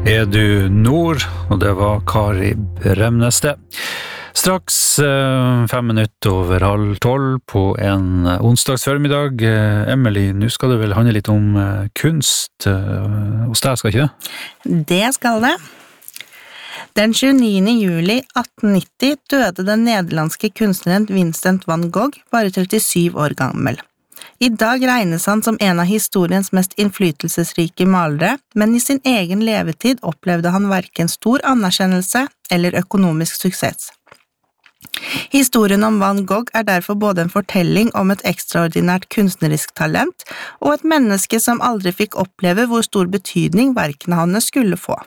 Er du nord, og det var Kari Bremnes det. Straks 5 minutter over 11:30 på en onsdags formiddag. Emily, nå skal det vel handle litt om kunst hos deg, skal ikke det? Det skal det. Den 29. juli 1890 døde den nederlandske kunstneren Vincent van Gogh, bare 37 år gammel. I dag regnes han som en av historiens mest innflytelsesrike malere, men i sin egen levetid opplevde han hverken stor anerkjennelse eller økonomisk suksess. Historien om Van Gogh er derfor både en fortelling om et ekstraordinært kunstnerisk talent og et menneske som aldri fikk oppleve hvor stor betydning verkene hans skulle få.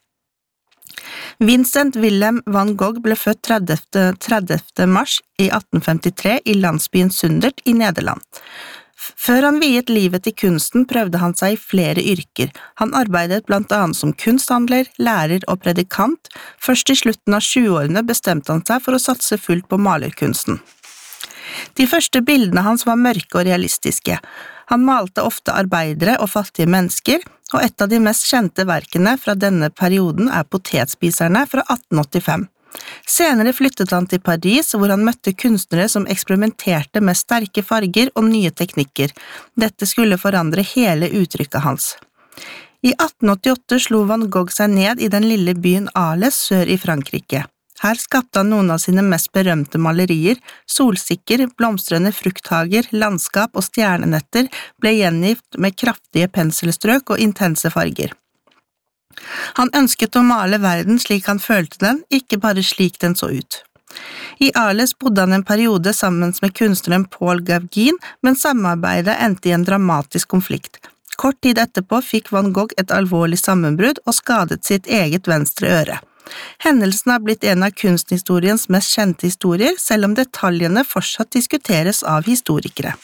Vincent Willem van Gogh ble født 30. mars i 1853 i landsbyen Sundert i Nederland. Før han viet livet til kunsten prøvde han seg i flere yrker. Han arbeidet blant annet som kunsthandler, lærer og predikant. Først i slutten av 20-årene bestemte han seg for å satse fullt på malerkunsten. De første bildene hans var mørke og realistiske. Han malte ofte arbeidere og fattige mennesker, og et av de mest kjente verkene fra denne perioden er Potetspiserne fra 1885. Senere flyttet han til Paris, hvor han møtte kunstnere som eksperimenterte med sterke farger og nye teknikker. Dette skulle forandre hele uttrykket hans. I 1888 slo Van Gogh seg ned i den lille byen Arles sør i Frankrike. Her skapte han noen av sine mest berømte malerier. Solsikker, blomstrende frukthager, landskap og stjernenetter ble gjengitt med kraftige penselstrøk og intense farger. Han ønsket å male verden slik han følte den, ikke bare slik den så ut. I Arles bodde han en periode sammen med kunstneren Paul Gauguin, men samarbeidet endte i en dramatisk konflikt. Kort tid etterpå fikk Van Gogh et alvorlig sammenbrudd og skadet sitt eget venstre øre. Hendelsen har blitt en av kunsthistoriens mest kjente historier, selv om detaljene fortsatt diskuteres av historikere.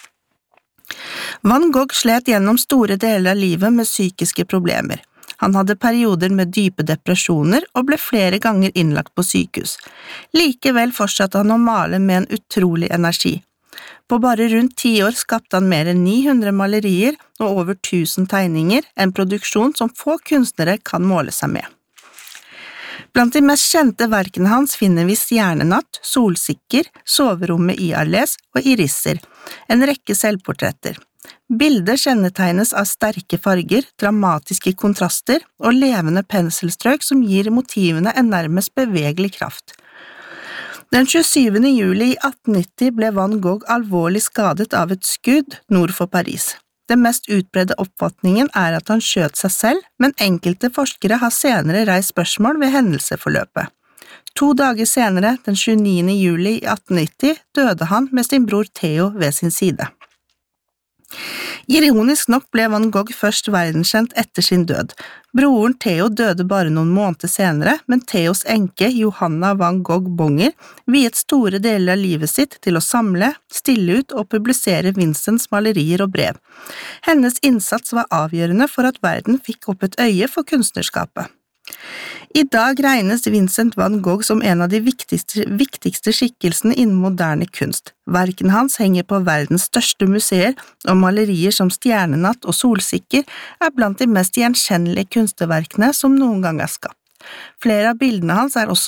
Van Gogh slet gjennom store deler av livet med psykiske problemer. Han hadde perioder med dype depresjoner og ble flere ganger innlagt på sykehus. Likevel fortsatte han å male med en utrolig energi. På bare rundt 10 år skapte han mer enn 900 malerier og over 1000 tegninger, en produksjon som få kunstnere kan måle seg med. Blant de mest kjente verkene hans finner vi Stjernenatt, Solsikker, Soverommet i Arles og Irisser, en rekke selvportretter. Bildet kjennetegnes av sterke farger, dramatiske kontraster og levende penselstrøk som gir motivene en nærmest bevegelig kraft. Den 27. juli i 1890 ble Van Gogh alvorlig skadet av et skudd nord for Paris. Den mest utbredte oppfatningen er at han skjøt seg selv, men enkelte forskere har senere reist spørsmål ved hendelsesforløpet. 2 dager senere, den 29. juli i 1890, døde han med sin bror Theo ved sin side. Ironisk nok ble Van Gogh først verdenskjent etter sin død. Broren Theo døde bare noen måneder senere, men Theos enke, Johanna Van Gogh Bonger, viet store deler av livet sitt til å samle, stille ut og publisere Vincents malerier og brev. Hennes innsats var avgjørende for at verden fikk opp et øye for kunstnerskapet. I dag regnes Vincent van Gogh som en av de viktigste skikkelsene innen moderne kunst. Verkene hans henger på verdens største museer, og malerier som Stjernenatt og Solsikker er blant de mest gjenkjennelige kunstverkene som noen gang er skapt. Flere av bildene hans er også